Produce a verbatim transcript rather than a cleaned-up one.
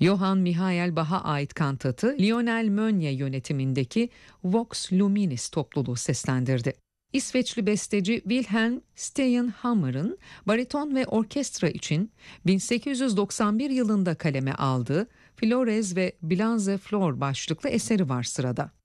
Johann Michael Bach'a ait kantatı Lionel Meunier yönetimindeki Vox Luminis topluluğu seslendirdi. İsveçli besteci Wilhelm Steinhammer'ın bariton ve orkestra için bin sekiz yüz doksan bir yılında kaleme aldığı Flores ve Blanze Flor başlıklı eseri var sırada.